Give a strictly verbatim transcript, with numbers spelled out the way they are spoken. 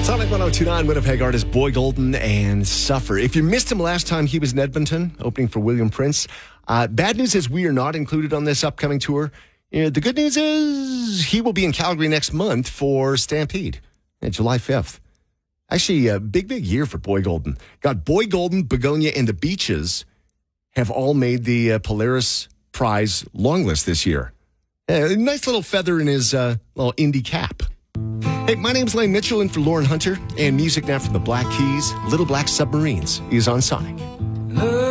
Sonic one oh two point nine, Winnipeg artist Boy Golden and Suffer. If you missed him last time, he was in Edmonton, opening for William Prince. Uh, bad news is we are not included on this upcoming tour. Uh, the good news is he will be in Calgary next month for Stampede, uh, July fifth. Actually, a big, big year for Boy Golden. Got Boy Golden, Begonia, and the Beaches have all made the uh, Polaris Prize long list this year. Uh, a nice little feather in his uh, little indie cap. Hey, my name's Lane Mitchell, in for Lauren Hunter, and music now from the Black Keys. Little Black Submarines is on Sonic.